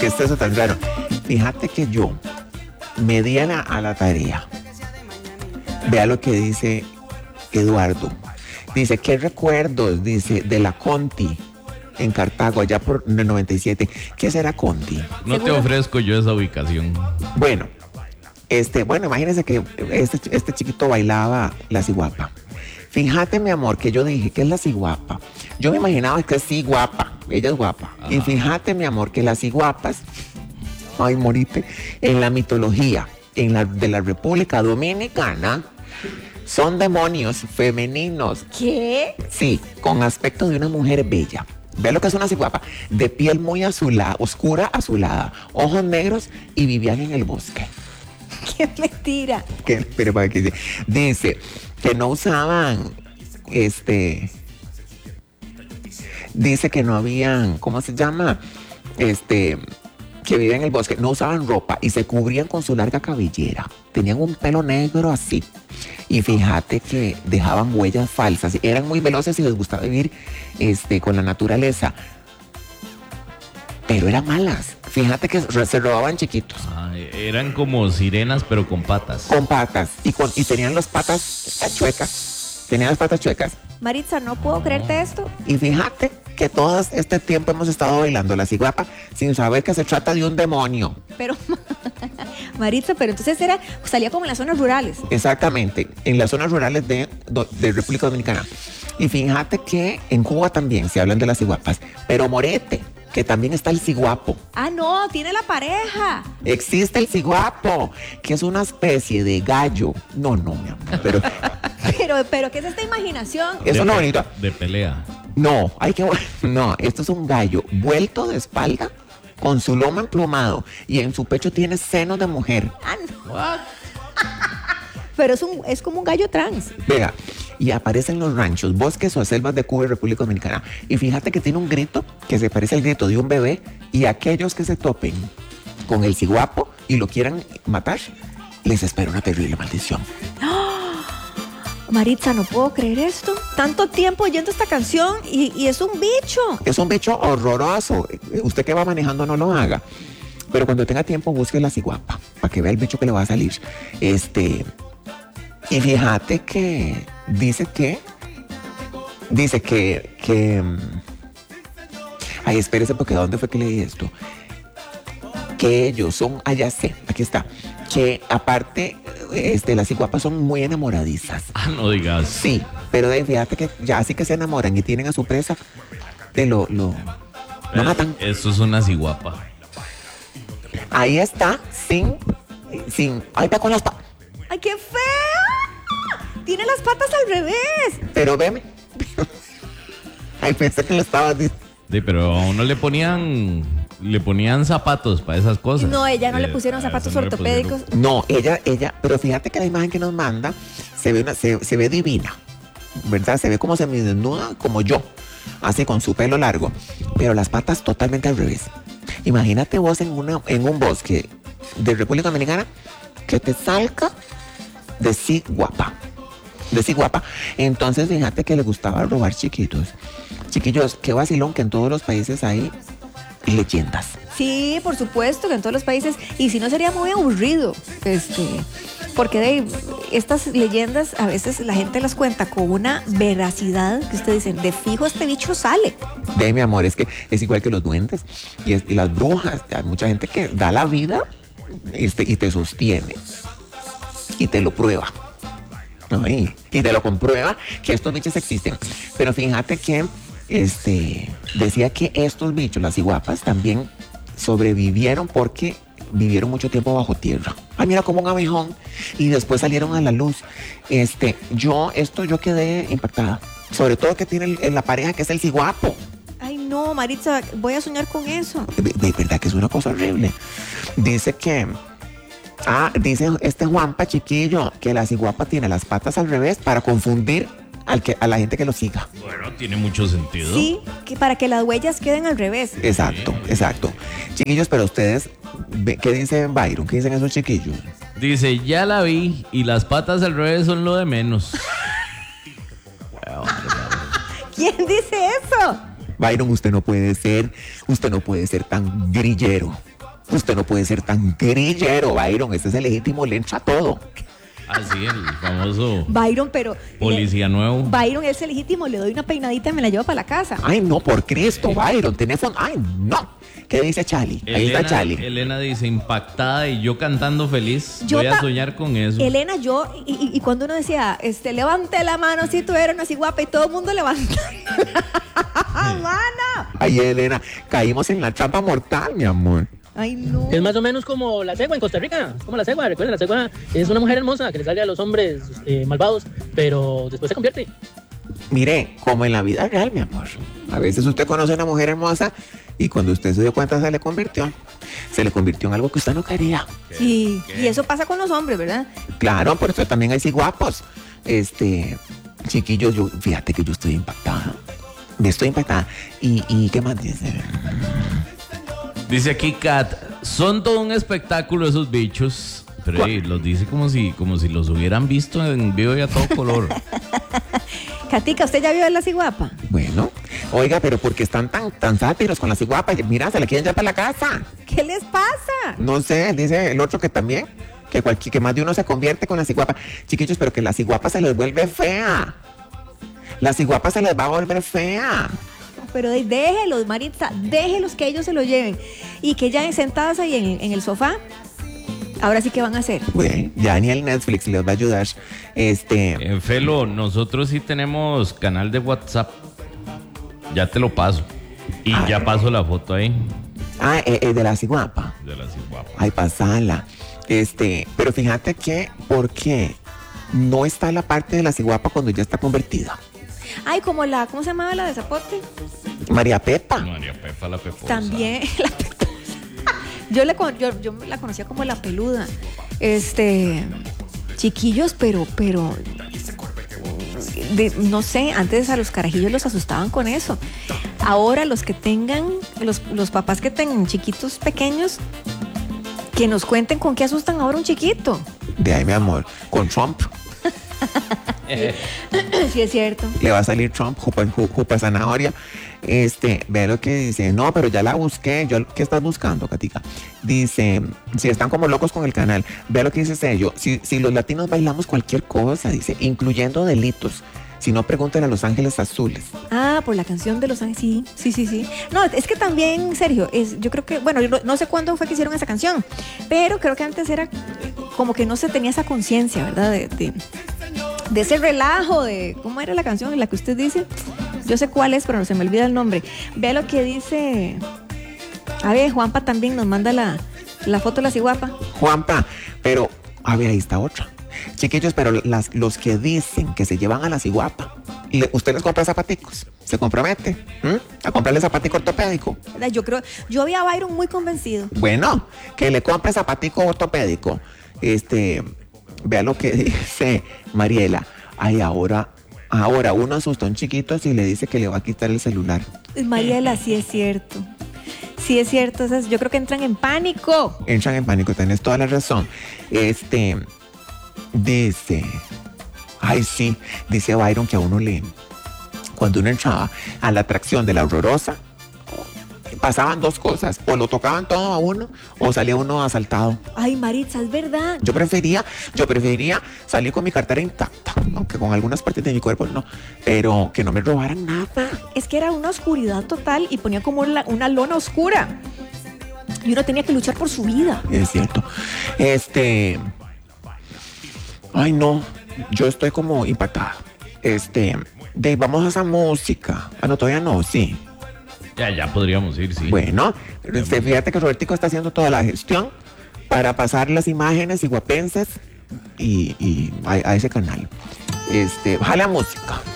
¿Qué es eso tan raro? Fíjate que yo me di a la tarea. Vea lo que dice Eduardo. Dice, ¿qué recuerdos? Dice, de la Conti en Cartago, allá por el 97. ¿Qué será Conti? No te ofrezco yo esa ubicación. Bueno, imagínense que este chiquito bailaba la ciguapa. Fíjate, mi amor, que yo dije que es la ciguapa. Yo me imaginaba que sí, guapa. Ella es guapa. Ajá. Y fíjate, mi amor, que las ciguapas, ay, morite, en la mitología de la República Dominicana, son demonios femeninos. ¿Qué? Sí, con aspecto de una mujer bella. Ve lo que es una ciguapa. De piel muy azulada, oscura azulada, ojos negros y vivían en el bosque. ¡Qué mentira! Pero para que dice que no usaban, dice que no habían, ¿cómo se llama? Que vivían en el bosque, no usaban ropa y se cubrían con su larga cabellera. Tenían un pelo negro así. Y fíjate que dejaban huellas falsas. Eran muy veloces y les gustaba vivir con la naturaleza. Pero eran malas. Fíjate que se robaban chiquitos. Eran como sirenas, pero con patas. Con patas. Y tenían las patas chuecas. Tenían las patas chuecas. Maritza, no puedo creerte esto. Y fíjate que todo este tiempo hemos estado bailando la ciguapa sin saber que se trata de un demonio. Pero, Maritza, pero entonces salía como en las zonas rurales. Exactamente, en las zonas rurales de República Dominicana. Y fíjate que en Cuba también se hablan de las ciguapas, pero morete, que también está el ciguapo. Ah, no, tiene la pareja. Existe el ciguapo, que es una especie de gallo. No, mi amor, pero... pero ¿qué es esta imaginación? Eso no es bonito. De pelea. No, esto es un gallo vuelto de espalda con su lomo emplumado y en su pecho tiene senos de mujer. Ah, no. Pero es como un gallo trans. Vea, y aparece en los ranchos, bosques o selvas de Cuba y República Dominicana. Y fíjate que tiene un grito que se parece al grito de un bebé, y aquellos que se topen con el ciguapo y lo quieran matar, les espera una terrible maldición. Maritza, no puedo creer esto. Tanto tiempo oyendo esta canción y es un bicho. Es un bicho horroroso. Usted que va manejando no lo haga. Pero cuando tenga tiempo busque la ciguapa para que vea el bicho que le va a salir. Y fíjate que dice que ay, espérese, porque ¿dónde fue que leí esto? Que ellos son, ya sé, aquí está. Que aparte, las ciguapas son muy enamoradizas. Ah, no digas. Sí, pero fíjate que ya así que se enamoran y tienen a su presa, lo matan. Eso es una ciguapa. Ahí está, sin, ahí está con las patas. ¡Ay, qué fea! Tiene las patas al revés. Pero veme. Ay, pensé que lo estabas diciendo. Sí, pero a uno le ponían zapatos para esas cosas. No, ella no le pusieron zapatos ortopédicos. No, ella, pero fíjate que la imagen que nos manda se ve divina, ¿verdad? Se ve como semidesnuda, como yo, así con su pelo largo, pero las patas totalmente al revés. Imagínate vos en un bosque de República Dominicana que te salga de ciguapa. Entonces fíjate que le gustaba robar chiquillos, qué vacilón que en todos los países hay leyendas. Sí, por supuesto que en todos los países, y si no sería muy aburrido, porque estas leyendas a veces la gente las cuenta con una veracidad que ustedes dicen, de fijo este bicho sale. Mi amor, es que es igual que los duendes y las brujas. Hay mucha gente que da la vida y te sostiene y te lo prueba. Y te lo comprueba que estos bichos existen. Pero fíjate que decía que estos bichos, las ciguapas, también sobrevivieron porque vivieron mucho tiempo bajo tierra. Ay, mira, como un abejón. Y después salieron a la luz. Yo quedé impactada. Sobre todo que tiene la pareja que es el ciguapo. Ay, no, Maritza, voy a soñar con eso. De verdad que es una cosa horrible. Dice Juanpa chiquillo que la ciguapa tiene las patas al revés para confundir a la gente que lo siga. Bueno, tiene mucho sentido. Sí, para que las huellas queden al revés. Exacto. Chiquillos, pero ustedes, ¿qué dice Byron? ¿Qué dicen esos chiquillos? Dice, ya la vi y las patas al revés son lo de menos. ¿Quién dice eso? Byron, usted no puede ser tan grillero. Usted no puede ser tan grillero, Byron. Este es el legítimo, le entra todo. Así, el famoso Byron, pero... policía nuevo. Byron es el legítimo, le doy una peinadita y me la llevo para la casa. Ay, no, por Cristo, Byron, teléfono. Ay, no. ¿Qué dice Charlie? Ahí está Charlie. Elena dice, impactada y yo cantando feliz. Voy a soñar con eso. Elena, y cuando uno decía, levante la mano si tú eres así guapa y todo el mundo levanta. ¡Mano! Ay, Elena, caímos en la trampa mortal, mi amor. Ay, no. Es más o menos como la cegua en Costa Rica. Es como la cegua. Recuerden, la cegua es una mujer hermosa que le sale a los hombres malvados, pero después se convierte. Mire, como en la vida real, mi amor. A veces usted conoce a una mujer hermosa y cuando usted se dio cuenta se le convirtió. Se le convirtió en algo que usted no quería. Sí, y eso pasa con los hombres, ¿verdad? Claro, por eso también hay sí guapos. Chiquillos, fíjate que yo estoy impactada. Estoy impactada. ¿Y qué más dice? Dice aquí Kat, son todo un espectáculo esos bichos. Pero los dice como si los hubieran visto en vivo y a todo color. Katica, ¿usted ya vio a la ciguapa? Bueno, oiga, pero ¿por qué están tan sátiros con la ciguapa? Mira, se la quieren llevar para la casa. ¿Qué les pasa? No sé, dice el otro que también, que más de uno se convierte con la ciguapa. Chiquillos, pero que la ciguapa se les vuelve fea. La ciguapa se les va a volver fea. Pero déjelos, Maritza, déjelos que ellos se lo lleven. Y que ya sentadas ahí en el sofá, ahora sí que van a hacer. Bueno, ya ni el Netflix les va a ayudar. Felo, nosotros sí tenemos canal de WhatsApp. Ya te lo paso. Y ya paso la foto ahí. De la ciguapa. De la ciguapa. Ay, pasala. Pero fíjate que, ¿por qué no está la parte de la ciguapa cuando ya está convertida? Ay, como ¿cómo se llamaba la de Zapote? María Pepa. María Pepa la peposa. También la peposa. Yo la conocía como la peluda. Chiquillos, pero no sé, antes a los carajillos los asustaban con eso. Ahora los que tengan, los papás que tengan chiquitos pequeños, que nos cuenten con qué asustan ahora un chiquito. De ahí, mi amor, con Trump. Sí, es cierto. Le va a salir Trump, jupa zanahoria. Ve lo que dice. No, pero ya la busqué. ¿Qué estás buscando, Katica? Dice, si están como locos con el canal, ve lo que dice Sello. Si los latinos bailamos cualquier cosa, dice, incluyendo delitos. Si no, pregúntenle a Los Ángeles Azules. Por la canción de Los Ángeles, sí. No, es que también, Sergio, yo creo que, bueno, no sé cuándo fue que hicieron esa canción, pero creo que antes era como que no se tenía esa conciencia, ¿verdad? De ese relajo, ¿cómo era la canción en la que usted dice? Yo sé cuál es, pero no se me olvida el nombre. Vea lo que dice. A ver, Juanpa también nos manda la foto de la ciguapa. Juanpa, pero, a ver, ahí está otra. Chiquillos, pero los que dicen que se llevan a la ciguapa, ¿usted les compra zapaticos? ¿Se compromete a comprarle zapatico ortopédico? Yo vi a Byron muy convencido. Bueno, que le compre zapatico ortopédico. Vea lo que dice Mariela. Ay, ahora uno asusta a un chiquito si le dice que le va a quitar el celular. Mariela, sí es cierto. Sí es cierto. Yo creo que entran en pánico. Entran en pánico, tenés toda la razón. Dice, ay sí, dice Byron que a uno cuando uno entraba a la atracción de la Horrorosa, pasaban dos cosas, o lo tocaban todo a uno, o salía uno asaltado. Ay, Maritza, es verdad. Yo prefería salir con mi cartera intacta, aunque con algunas partes de mi cuerpo no, pero que no me robaran nada. Es que era una oscuridad total y ponía como una lona oscura. Y uno tenía que luchar por su vida. Es cierto. Ay, no, yo estoy como impactada. Vamos a esa música. No, todavía no, sí. Ya podríamos ir, sí. Bueno, fíjate que Robertico está haciendo toda la gestión para pasar las imágenes iguapenses y a ese canal. Baja la música.